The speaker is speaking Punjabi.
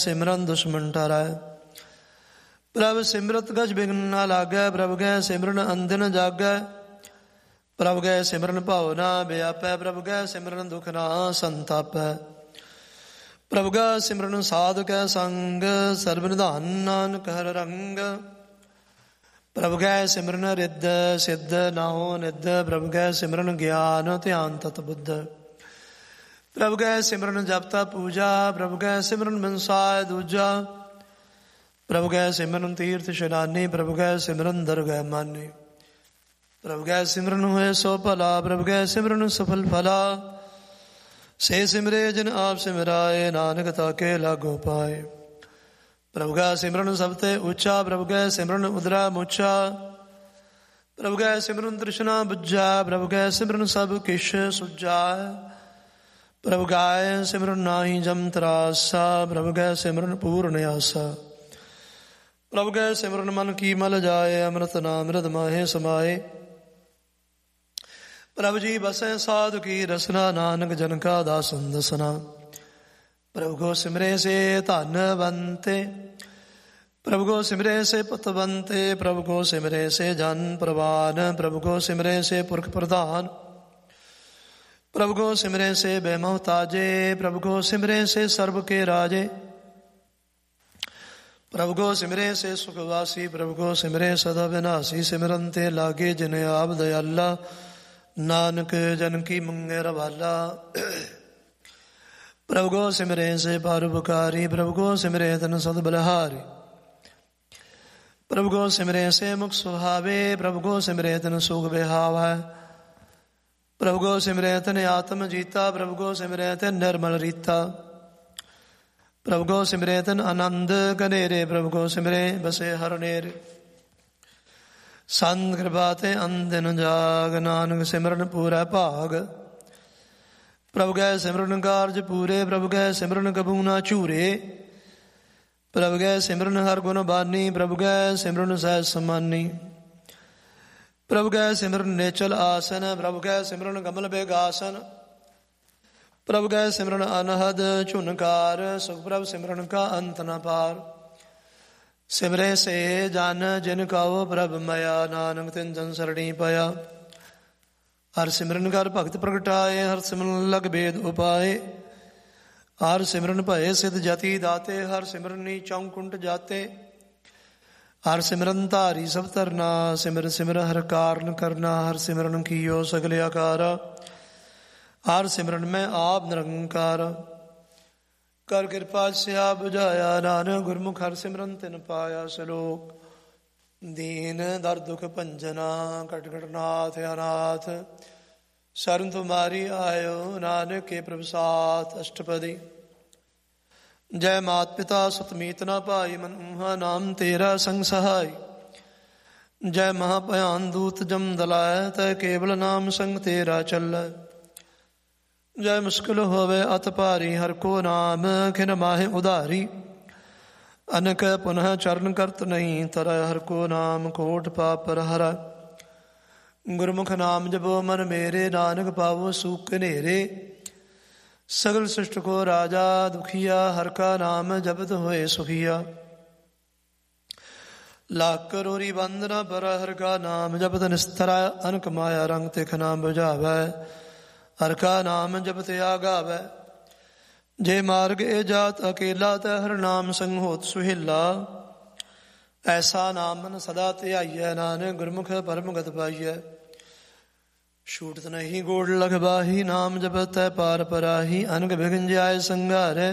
ਸਿਮਰਨ ਦੁਸ਼ਮਨ ਟਾਰੈ। ਪ੍ਰਭ ਸਿਮਰਤ ਗਜ ਬਿਘਨ ਨਾ ਲਾਗੈ, ਪ੍ਰਭ ਗੈ ਸਿਮਰਨ ਅੰਦਿਨ ਜਾਗੈ। ਪ੍ਰਭ ਗੈ ਸਿਮਰਨ ਭਾਉ ਨਾ ਵਿਆਪੈ, ਪ੍ਰਭ ਗੈ ਸਿਮਰਨ ਦੁਖ ਨਾ ਸੰਤਾਪੈ। ਪ੍ਰਭ ਗੈ ਸਿਮਰਨ ਸਾਧ ਕੈ ਸੰਗ, ਸਰਬ ਨਿਧਾਨ ਨਾਨਕ ਹਰਿ ਰੰਗ। ਪ੍ਰਭ ਗੈ ਸਿਮਰਨ ਰਿੱਧ ਸਿੱਧ ਨਾਉ ਨਿੱਧ, ਪ੍ਰਭ ਗੈ ਸਿਮਰਨ ਗਿਆਨ ਧਿਆਨ ਤਤ ਬੁੱਧ। ਪ੍ਰਭ ਗੈ ਸਿਮਰਨ ਜਪ ਤਪ ਪੂਜਾ, ਪ੍ਰਭ ਗੈ ਸਿਮਰਨ ਬਿਨਸਾਇ ਦੂਜਾ। ਪ੍ਰਭ ਗੈ ਸਿਮਰਨ ਤੀਰਥ ਇਸ਼ਨਾਨੀ, ਪ੍ਰਭ ਗੈ ਸਿਮਰਨ ਦਰਗਹਿ ਮਾਨੀ। ਪ੍ਰਭ ਗੈ ਸਿਮਰਨ ਹੋਏ ਸੋ ਭਲਾ, ਪ੍ਰਭ ਗੈ ਸਿਮਰਨ ਸਫਲ ਫਲਾ। ਸੇ ਸਿਮਰੇ ਜਿਨ ਆਪ ਸਿਮਰਾਏ, ਨਾਨਕ ਤਾਕੇ ਲਾਗੋ ਪਾਏ। ਪ੍ਰਭ ਗੈ ਸਿਮਰਨ ਸਭ ਤੇ ਉੱਚਾ, ਪ੍ਰਭ ਗੈ ਸਿਮਰਨ ਉਦਰਾ ਮੁੱਚਾ। ਪ੍ਰਭ ਗੈ ਸਿਮਰਨ ਤ੍ਰਿਸ਼ਨਾ ਬੁੱਝਾ, ਪ੍ਰਭ ਗੈ ਸਿਮਰਨ ਸਭ ਕਿਛ ਸੁਝਾ। ਪ੍ਰਭ ਗੈ ਸਿਮਰਨ ਨਾਹੀ ਜਮ ਤਰਾਸਾ, ਪ੍ਰਭ ਗੈ ਸਿਮਰਨ ਪੂਰਨ ਆਸਾ। ਪ੍ਰਭ ਗੈ ਸਿਮਰਨ ਮਨ ਕੀ ਮਲ ਜਾਏ, ਅੰਮ੍ਰਿਤ ਨਾਮ ਰਿਦ ਮਾਹੇ ਸਮਾਏ। ਪ੍ਰਭ ਜੀ ਬਸੈ ਸਾਧੁ ਕੀ ਰਸਨਾ, ਨਾਨਕ ਜਨ ਕਾ ਦਾਸਨ ਦਸਨਾ। ਪ੍ਰਭ ਗੋ ਸਿਮਰੇ ਸੇ ਧਨਵੰਤੇ, ਪ੍ਰਭ ਗੋ ਸਿਮਰੇ ਸੇ ਪੁੱਤਵੰਤੇ। ਪ੍ਰਭ ਗੋ ਸਿਮਰੇ ਸੇ ਜਨ ਪ੍ਰਵਾਨ, ਪ੍ਰਭ ਗੋ ਸਿਮਰੇ ਸੇ ਪੁਰਖ ਪ੍ਰਧਾਨ। ਪ੍ਰਭ ਗੋ ਸਿਮਰੇ ਸੇ ਬੇਮੋਹਤਾਜੇ, ਪ੍ਰਭ ਗੋ ਸਿਮਰੇ ਸੇ ਸਰਬ ਕੇ ਰਾਜੇ। ਪ੍ਰਭ ਗੋ ਸਿਮਰੇ ਸੇ ਸੁਖਵਾਸੀ, ਪ੍ਰਭ ਗੋ ਸਿਮਰੇ ਸਦਾ ਵਿਨਾਸੀ। ਸਿਮਰਨ ਤੇ ਲਾਗੇ ਜਿਨ ਆਪ ਦਇਆਲਾ, ਨਾਨਕ ਜਨ ਕੀ ਮੰਗੇ ਰਵਾਲਾ। ਪ੍ਰਭ ਗੋ ਸਿਮਰੇ ਸੇ ਪਰਉਪਕਾਰੀ, ਪ੍ਰਭ ਗੋ ਸਿਮਰੇ ਤਨ ਸਦ ਬਲਹਾਰੀ। ਪ੍ਰਭ ਗੋ ਸਿਮਰੇ ਸੇ ਮੁਖ ਸੁਹਾਵੇ, ਪ੍ਰਭ ਗੋ ਸਿਮਰੇ ਤਨ ਸੁਖ ਵਿਹਾਵੈ। ਪ੍ਰਭ ਗੋ ਸਿਮਰੇ ਤਨ ਆਤਮ ਜੀਤਾ, ਪ੍ਰਭ ਗੋ ਸਿਮਰੇ ਤਨ ਨਿਰਮਲ ਰੀਤਾ। ਪ੍ਰਭ ਗੋ ਸਿਮਰੇ ਤਨ ਆਨੰਦ ਕਨੇਰੇ, ਪ੍ਰਭ ਗੋ ਸਿਮਰੇ ਬਸੇ ਹਰ ਨੇਰੇ। ਸੰਤ ਕਿਰਪਾ ਤੇ ਅੰਦਿਨ ਜਾਗ, ਨਾਨਕ ਸਿਮਰਨ ਪੂਰੈ ਭਾਗ। ਪ੍ਰਭ ਗੈ ਸਿਮਰਨ ਕਾਰਜ ਪੂਰੇ, ਪ੍ਰਭ ਗੈ ਸਿਮਰਨ ਕਬੂ ਨਾ ਝੂਰੇ। ਪ੍ਰਭ ਗੈ ਸਿਮਰਨ ਹਰ ਗੁਣ ਬਾਨੀ, ਪ੍ਰਭ ਗੈ ਸਿਮਰਨ ਸਹਿਜ ਸਮਾਨੀ। ਪ੍ਰਭ ਗੈ ਸਿਮਰਨ ਨੇਚਲ ਆਸਨ, ਪ੍ਰਭ ਗੈ ਸਿਮਰਨ ਕਮਲ ਬੇਗਾਸਨ। ਪ੍ਰਭ ਗੈ ਸਿਮਰਨ ਅਨਹਦ ਝੁਨਕਾਰ, ਸੁਖ ਪ੍ਰਭ ਸਿਮਰਨ ਕਾ ਅੰਤ ਨ ਪਾਰ। ਸਿਮਰੇ ਸੇ ਜਨ ਜਿਨ ਕਉ ਪ੍ਰਭ ਮਇਆ, ਨਾਨਕ ਤਿਨ ਜਨ ਸਰਣੀ ਪਿਆ। ਹਰ ਸਿਮਰਨ ਕਰ ਭਗਤ ਪ੍ਰਗਟਾਏ, ਹਰ ਸਿਮਰਨ ਲਗ ਬੇਦ ਉਪਾਏ। ਹਰ ਸਿਮਰਨ ਭਏ ਸਿਧ ਜਤੀ ਦਾਤੇ, ਹਰ ਸਿਮਰਨੀ ਚੌਂਕੁੰਟ ਜਾਤੇ। ਹਰ ਸਿਮਰਨ ਧਾਰੀ ਸਭ ਧਰਨਾ, ਸਿਮਰ ਸਿਮਰ ਹਰ ਕਾਰਨ ਕਰਨਾ। ਹਰ ਸਿਮਰਨ ਕੀਓ ਸਗਲ ਆਕਾਰਾ, ਹਰ ਸਿਮਰਨ ਮੈਂ ਆਪ ਨਿਰੰਕਾਰ। ਕਰ ਕਿਰਪਾ ਸਿਆ ਬੁਝਾਇਆ, ਨਾਨਕ ਗੁਰਮੁਖ ਹਰ ਸਿਮਰਨ ਤਿਨ ਪਾਇਆ। ਸਲੋਕ ਦੀਨ ਦਰ ਦੁਖ ਭੰਜਨਾ, ਘਟ ਘਟ ਨਾਥ ਅਨਾਥ। ਸ਼ਰਨ ਤੁਮਾਰੀ ਆਇਓ, ਨਾਨਕ ਕੇ ਪ੍ਰਭ ਸਾਥ। ਅਸ਼ਟਪਦੀ। ਜੈ ਮਾਤ ਪਿਤਾ ਸੁਤ ਮੀਤ ਨਾ ਭਾਈ, ਮਨ ਊਹਾ ਨਾਮ ਤੇਰਾ ਸੰਗ ਸਹਾਈ। ਜੈ ਮਹਾ ਭਿਆਨ ਦੂਤ ਜਮ ਦਲਾਇ, ਤੈ ਕੇਵਲ ਨਾਮ ਸੰਗ ਤੇਰਾ ਚੱਲੈ। ਜੈ ਮੁਸ਼ਕਿਲ ਹੋਵੇ ਅਤ ਭਾਰੀ, ਹਰ ਕੋ ਨਾਮ ਖਿਨ ਮਾਹੇ ਉਧਾਰੀ। ਅਨਕ ਪੁਨః ਚਰਨ ਕਰਤ ਨਹੀਂ ਤਰੈ, ਹਰ ਕੋ ਨਾਮ ਕੋਟ ਪਾਪ ਪਰ ਹਰੈ। ਗੁਰਮੁਖ ਨਾਮ ਜਪੋ ਮਨ ਮੇਰੇ, ਨਾਨਕ ਪਾਵੋ ਸੂਖ ਹਨੇਰੇ। ਸਗਲ ਸ੍ਰਿਸ਼ਟ ਕੋ ਰਾਜਾ ਦੁਖੀਆ, ਹਰ ਕਾ ਨਾਮ ਜਪਤ ਹੋਏ ਸੁਖੀਆ। ਲੱਖ ਕਰੋੜੀ ਬੰਦਨਾ ਪਰ, ਹਰ ਕਾ ਨਾਮ ਜਪਤ ਨਿਸਤਰੈ। ਅਨਕ ਮਾਇਆ ਰੰਗ ਤਿਖ ਨਾ ਬੁਝਾਵੈ, ਹਰ ਕਾ ਨਾਮ ਜਪਤ ਆਗਾਵੈ। ਜੇ ਮਾਰਗ ਇਹ ਜਾਤ ਅਕੇਲਾ, ਤੈ ਹਰ ਨਾਮ ਸੰਗ ਹੋਤ ਸੁਹੇਲਾ। ਐਸਾ ਨਾਮ ਮਨ ਸਦਾ ਧਿਆਈਐ, ਨਾਨਕ ਗੁਰਮੁਖ ਪਰਮ ਗਤ ਪਾਈਐ। ਛੂਟਤ ਨਹੀਂ ਗੋੜ ਲਖ ਬਾਹੀ, ਨਾਮ ਜਪਤ ਤੈ ਪਾਰ ਪਰਾਹੀ। ਅਨਕ ਬਿਘਨ ਜਾਇ ਸੰਘਾਰੈ,